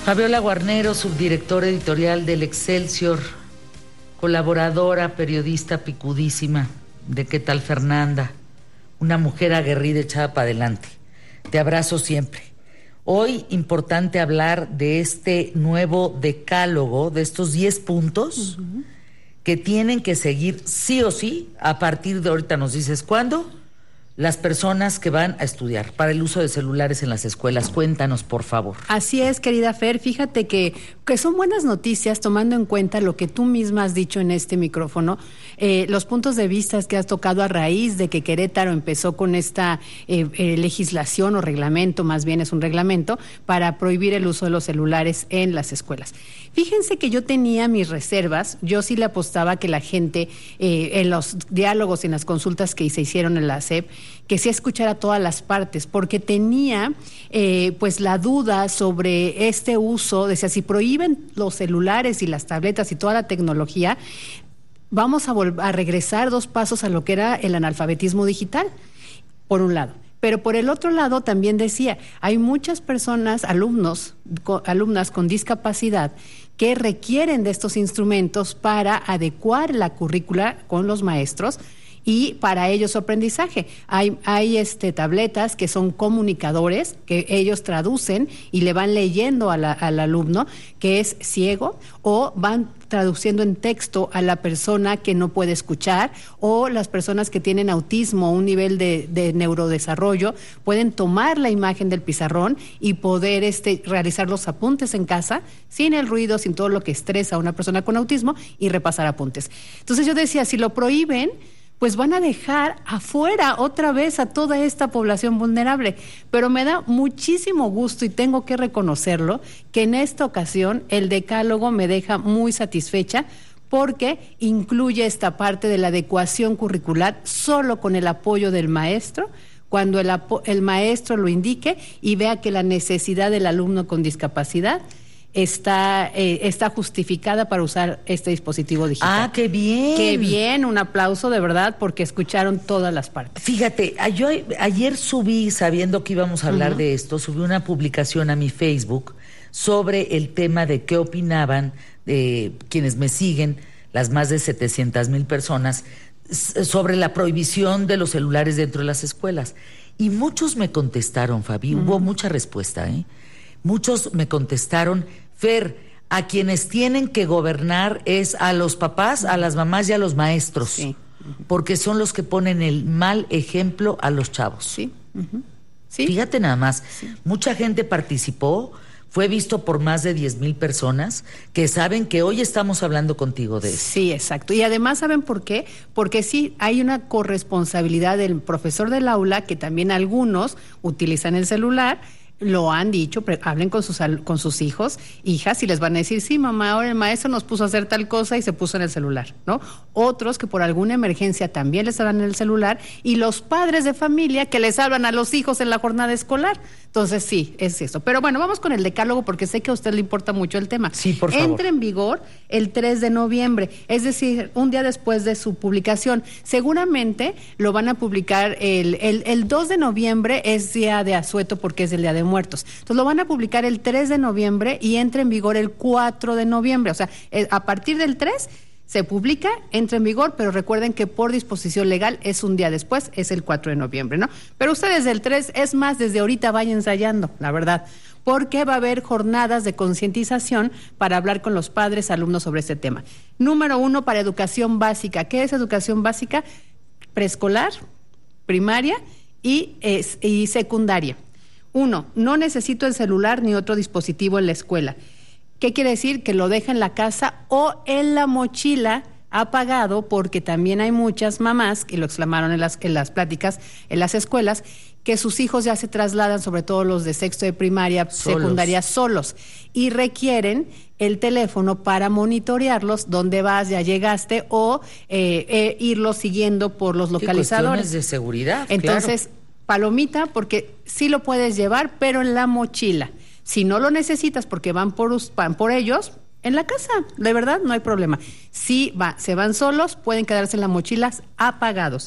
Fabiola Guarnero, subdirectora editorial del Excelsior, colaboradora, periodista picudísima de ¿Qué tal, Fernanda? Una mujer aguerrida echada para adelante. Te abrazo siempre. Hoy, importante hablar de este nuevo decálogo, de estos 10 puntos que tienen que seguir sí o sí, a partir de ahorita nos dices cuándo, las personas que van a estudiar para el uso de celulares en las escuelas. Cuéntanos, por favor. Así es, querida Fer. Fíjate que son buenas noticias tomando en cuenta lo que tú misma has dicho en este micrófono, los puntos de vista que has tocado a raíz de que Querétaro empezó con esta legislación o reglamento, más bien es un reglamento, para prohibir el uso de los celulares en las escuelas. Fíjense que yo tenía mis reservas, yo sí le apostaba que la gente, en los diálogos, en las consultas que se hicieron en la SEP, que sí escuchara todas las partes, porque tenía pues la duda sobre este uso, decía, si prohíben los celulares y las tabletas y toda la tecnología, vamos a regresar 2 pasos a lo que era el analfabetismo digital, por un lado. Pero por el otro lado también decía, hay muchas personas, alumnas con discapacidad que requieren de estos instrumentos para adecuar la currícula con los maestros y para ellos su aprendizaje. Hay tabletas que son comunicadores, que ellos traducen y le van leyendo al alumno que es ciego, o van traduciendo en texto a la persona que no puede escuchar, o las personas que tienen autismo, un nivel de neurodesarrollo, pueden tomar la imagen del pizarrón y poder realizar los apuntes en casa, sin el ruido, sin todo lo que estresa a una persona con autismo, y repasar apuntes. Entonces yo decía, si lo prohíben, pues van a dejar afuera otra vez a toda esta población vulnerable. Pero me da muchísimo gusto, y tengo que reconocerlo, que en esta ocasión el decálogo me deja muy satisfecha, porque incluye esta parte de la adecuación curricular solo con el apoyo del maestro, cuando el maestro lo indique y vea que la necesidad del alumno con discapacidad está justificada para usar este dispositivo digital. ¡Ah, qué bien! ¡Qué bien! Un aplauso de verdad, porque escucharon todas las partes. Fíjate, yo ayer subí, sabiendo que íbamos a hablar de esto, subí una publicación a mi Facebook sobre el tema de qué opinaban quienes me siguen, las más de 700,000 personas, sobre la prohibición de los celulares dentro de las escuelas. Y muchos me contestaron, Fabi, hubo mucha respuesta, Muchos me contestaron, Fer, a quienes tienen que gobernar es a los papás, a las mamás y a los maestros, sí, porque son los que ponen el mal ejemplo a los chavos. Sí. Sí. Fíjate nada más, mucha gente participó, fue visto por más de 10,000 personas que saben que hoy estamos hablando contigo de eso. Sí, exacto. Y además, ¿saben por qué? Porque sí hay una corresponsabilidad del profesor del aula, que también algunos utilizan el celular. Lo han dicho, hablen con sus hijos, hijas, y les van a decir, sí, mamá, ahora el maestro nos puso a hacer tal cosa y se puso en el celular, ¿no? Otros que por alguna emergencia también les hablan en el celular, y los padres de familia que les hablan a los hijos en la jornada escolar. Entonces, sí, es eso. Pero bueno, vamos con el decálogo, porque sé que a usted le importa mucho el tema. Sí, por favor. Entra en vigor el 3 de noviembre, es decir, un día después de su publicación. Seguramente lo van a publicar el 2 de noviembre, es día de asueto porque es el día de muertos. Entonces lo van a publicar el 3 de noviembre y entra en vigor el 4 de noviembre. O sea, a partir del 3 se publica, entra en vigor, pero recuerden que por disposición legal es un día después, es el 4 de noviembre, ¿no? Pero ustedes del 3, es más, desde ahorita vayan ensayando, la verdad, porque va a haber jornadas de concientización para hablar con los padres, alumnos sobre este tema. Número 1, para educación básica. ¿Qué es educación básica? Preescolar, primaria y secundaria. 1, no necesito el celular ni otro dispositivo en la escuela. ¿Qué quiere decir? Que lo deja en la casa o en la mochila apagado, porque también hay muchas mamás, y lo exclamaron en las pláticas en las escuelas, que sus hijos ya se trasladan, sobre todo los de sexto de primaria, secundaria, solos, y requieren el teléfono para monitorearlos, dónde vas, ya llegaste, o irlos siguiendo por los localizadores. Cuestiones de seguridad. Entonces, claro, palomita, porque sí lo puedes llevar, pero en la mochila. Si no lo necesitas porque van por ellos, en la casa, de verdad, no hay problema. Si se van solos, pueden quedarse en las mochilas apagados.